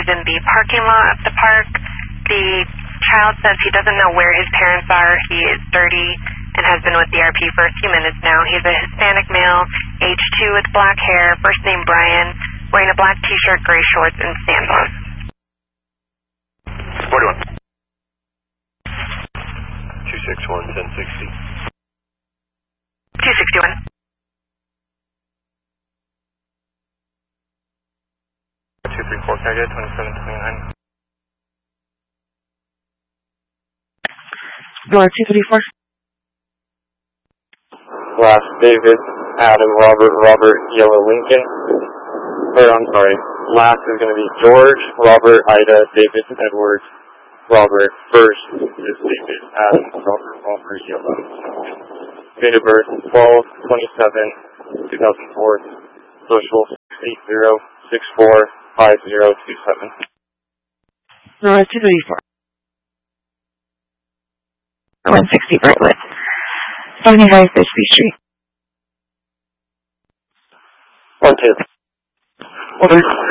is in the parking lot of the park. The child says he doesn't know where his parents are. He is dirty and has been with the RP for a few minutes now. He's a Hispanic male, age 2 with black hair, first name Brian, wearing a black t-shirt, gray shorts, and sandals. 41. 261, 1060. 261. 234, can I get 2729? Door 234. Last David, Adam, Robert, Yellow Lincoln. Or, I'm sorry, last is going to be George, Robert, Ida, David, Edward, Robert. First is David, Adam, Robert, Yellow. Date of birth, 12/27/2004. Social, 680645027. Door 234. 160 Brightwood. 75 Bishby Street. 1-2. 1